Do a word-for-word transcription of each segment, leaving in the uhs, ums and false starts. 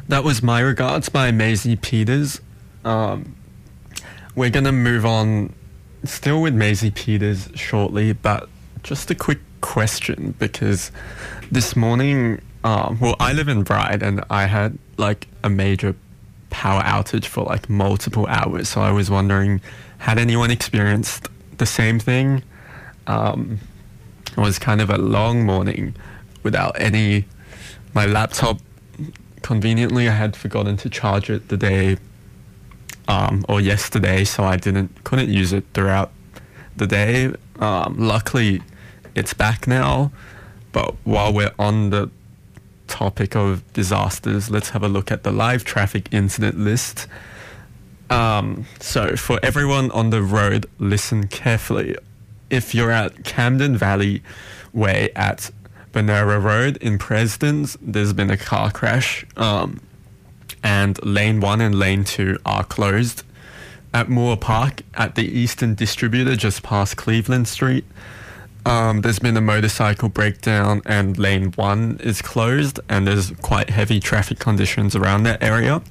That was My Regards by Maisie Peters. Um, we're going to move on still with Maisie Peters shortly, but just a quick question, because this morning, um, well, I live in Bride and I had like a major power outage for like multiple hours. So I was wondering, had anyone experienced the same thing? Um, it was kind of a long morning without any, my laptop, conveniently I had forgotten to charge it the day um, or yesterday, so I didn't couldn't use it throughout the day. Um, luckily it's back now, but while we're on the topic of disasters, let's have a look at the live traffic incident list. Um, so for everyone on the road, listen carefully. If you're at Camden Valley Way at Benera Road in Preston's, there's been a car crash, um, and lane one and lane two are closed. At Moore Park at the Eastern Distributor just past Cleveland Street, um, there's been a motorcycle breakdown and lane one is closed, and there's quite heavy traffic conditions around that area.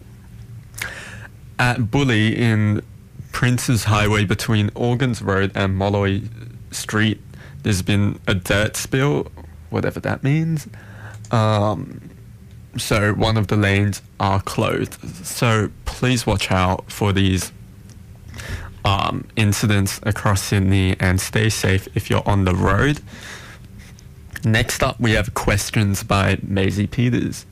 At Bully in Prince's Highway between Organs Road and Molloy Street, there's been a dirt spill, whatever that means. Um, so one of the lanes are closed. So please watch out for these um, incidents across Sydney and stay safe if you're on the road. Next up, we have questions by Maisie Peters.